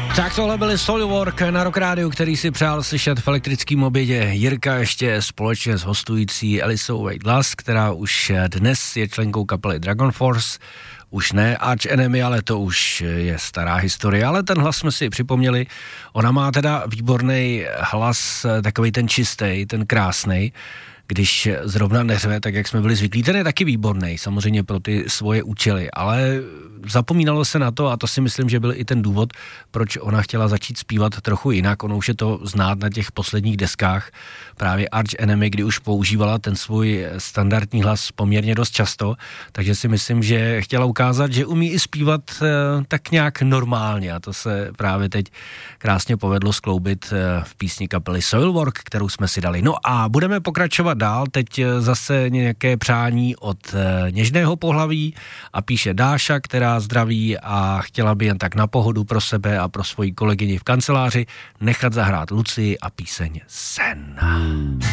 Tak tohle byly Soilwork na Rock Rádiu, který si přál slyšet v elektrickém obědě Jirka ještě společně s hostující Elisou Wade Glass, která už dnes je členkou kapely Dragon Force. Už ne Arch Enemy, ale to už je stará historie, ale ten hlas jsme si připomněli. Ona má teda výborný hlas, takový ten čistý, ten krásnej, když zrovna neřve, tak jak jsme byli zvyklí. Ten je taky výborný, samozřejmě pro ty svoje účely, ale zapomínalo se na to a to si myslím, že byl i ten důvod, proč ona chtěla začít zpívat trochu jinak. Ono už je to znát na těch posledních deskách, právě Arch Enemy, kdy už používala ten svůj standardní hlas poměrně dost často, takže si myslím, že chtěla ukázat, že umí i zpívat tak nějak normálně a to se právě teď krásně povedlo skloubit v písni kapely Soilwork, kterou jsme si dali. No a budeme pokračovat dál, teď zase nějaké přání od něžného pohlaví a píše Dáša, která zdraví a chtěla by jen tak na pohodu pro sebe a pro svoji kolegyni v kanceláři nechat zahrát Lucii a píseň Sen.